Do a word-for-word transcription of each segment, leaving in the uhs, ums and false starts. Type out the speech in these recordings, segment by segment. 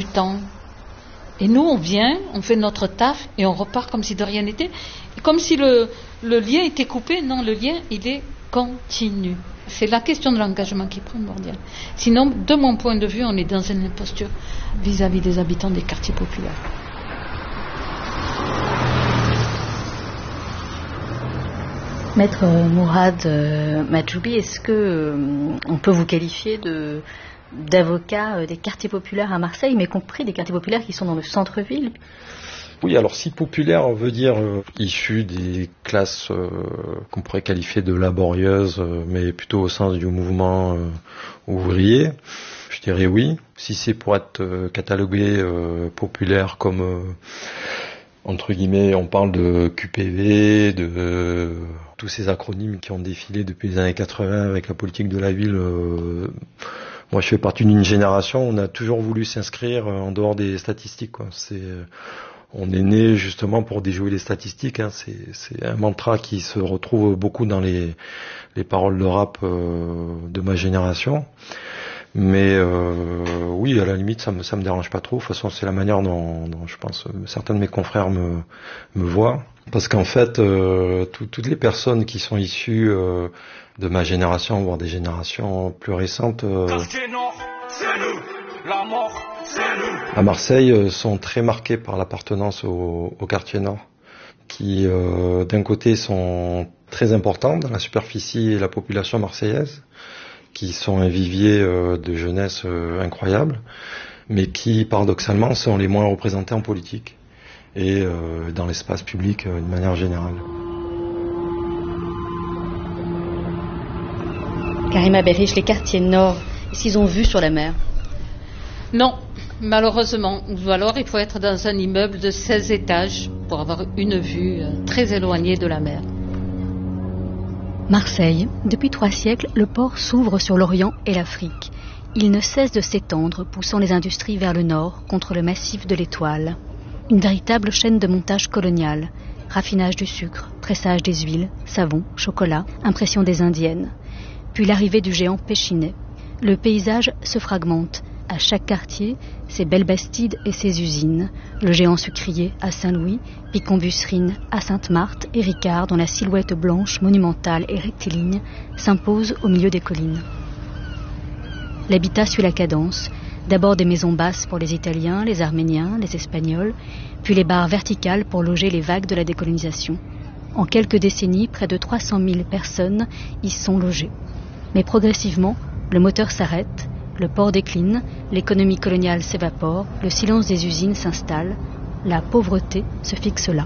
habitants. Et nous, on vient, on fait notre taf et on repart comme si de rien n'était. Comme si le, le lien était coupé. Non, le lien, il est continu. C'est la question de l'engagement qui est primordiale. Sinon, de mon point de vue, on est dans une imposture vis-à-vis des habitants des quartiers populaires. Maître Mourad euh, Majoubi, est-ce que euh, on peut vous qualifier de, d'avocat euh, des quartiers populaires à Marseille, mais compris des quartiers populaires qui sont dans le centre-ville ? Oui, alors si populaire veut dire euh, issu des classes euh, qu'on pourrait qualifier de laborieuses, euh, mais plutôt au sens du mouvement euh, ouvrier, je dirais oui. Si c'est pour être euh, catalogué euh, populaire comme, euh, entre guillemets, on parle de Q P V, de euh, tous ces acronymes qui ont défilé depuis les années quatre-vingts avec la politique de la ville. Euh, moi, je fais partie d'une génération, on a toujours voulu s'inscrire en dehors des statistiques, quoi. C'est... Euh, On est né justement pour déjouer les statistiques, hein. c'est, c'est un mantra qui se retrouve beaucoup dans les, les paroles de rap euh, de ma génération. Mais euh, oui, à la limite, ça me, ça me dérange pas trop. De toute façon, c'est la manière dont, dont je pense certains de mes confrères me, me voient. Parce qu'en fait, euh, tout, toutes les personnes qui sont issues euh, de ma génération, voire des générations plus récentes, euh, La mort, à Marseille, euh, sont très marqués par l'appartenance au, au quartier nord, qui euh, d'un côté sont très importants dans la superficie et la population marseillaise, qui sont un vivier euh, de jeunesse euh, incroyable, mais qui paradoxalement sont les moins représentés en politique et euh, dans l'espace public euh, de manière générale. Karima Berriche, les quartiers nord, est-ce qu'ils ont vue sur la mer ? Non, malheureusement. Ou alors il faut être dans un immeuble de seize étages pour avoir une vue très éloignée de la mer. Marseille, depuis trois siècles, le port s'ouvre sur l'Orient et l'Afrique. Il ne cesse de s'étendre, poussant les industries vers le nord, contre le massif de l'Étoile. Une véritable chaîne de montage colonial. Raffinage du sucre, pressage des huiles, savon, chocolat, impression des indiennes. Puis l'arrivée du géant Péchinet. Le paysage se fragmente. À chaque quartier, ses belles bastides et ses usines. Le géant sucrier à Saint-Louis, Picon-Busserine à Sainte-Marthe et Ricard, dont la silhouette blanche, monumentale et rectiligne s'impose au milieu des collines. L'habitat suit la cadence. D'abord des maisons basses pour les Italiens, les Arméniens, les Espagnols, puis les barres verticales pour loger les vagues de la décolonisation. En quelques décennies, près de trois cent mille personnes y sont logées. Mais progressivement, le moteur s'arrête. Le port décline, l'économie coloniale s'évapore, le silence des usines s'installe, la pauvreté se fixe là.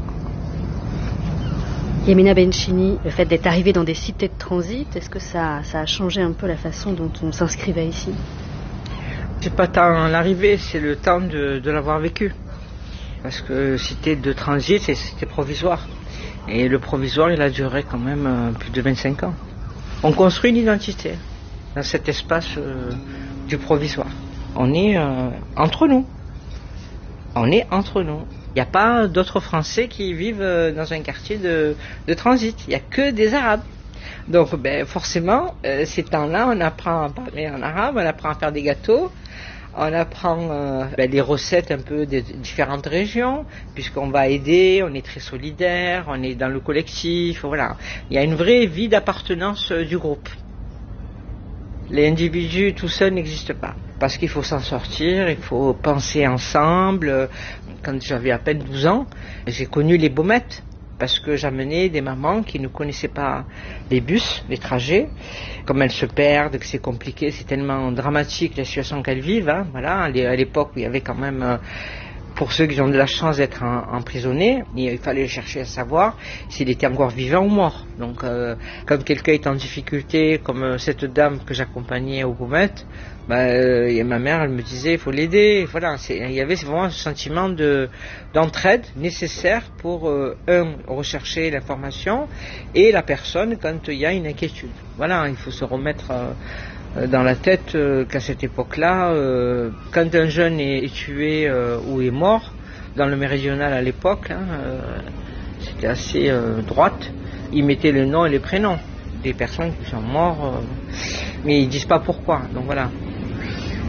Yamina Benchini, le fait d'être arrivé dans des cités de transit, est-ce que ça, ça a changé un peu la façon dont on s'inscrivait ici ? C'est pas tant l'arrivée, c'est le temps de, de l'avoir vécu. Parce que cité de transit, c'était provisoire. Et le provisoire, il a duré quand même plus de vingt-cinq ans. On construit une identité dans cet espace euh, du provisoire. On est euh, entre nous. On est entre nous. Il n'y a pas d'autres Français qui vivent euh, dans un quartier de, de transit. Il n'y a que des Arabes. Donc ben, forcément, euh, ces temps-là, on apprend à parler en arabe, on apprend à faire des gâteaux, on apprend euh, ben, les recettes un peu des différentes régions, puisqu'on va aider, on est très solidaire, on est dans le collectif, voilà. Il y a une vraie vie d'appartenance euh, du groupe. Les individus tout seuls n'existent pas, parce qu'il faut s'en sortir, il faut penser ensemble. Quand j'avais à peine douze ans, j'ai connu les baumettes, parce que j'amenais des mamans qui ne connaissaient pas les bus, les trajets, comme elles se perdent, que c'est compliqué, c'est tellement dramatique la situation qu'elles vivent, hein, voilà, à l'époque où il y avait quand même... Pour ceux qui ont de la chance d'être emprisonnés, il fallait chercher à savoir s'il était encore vivant ou mort. Donc, euh, comme quelqu'un est en difficulté, comme cette dame que j'accompagnais au Baumettes, bah, euh, et ma mère, elle me disait, il faut l'aider. Voilà, il y avait vraiment ce sentiment de, d'entraide nécessaire pour, euh, un, rechercher l'information, et la personne quand il y a une inquiétude. Voilà, il faut se remettre... Euh, dans la tête euh, qu'à cette époque-là, euh, quand un jeune est, est tué euh, ou est mort, dans le méridional à l'époque, hein, euh, c'était assez euh, droite, ils mettaient le nom et les prénoms des personnes qui sont mortes, euh, mais ils disent pas pourquoi. Donc voilà,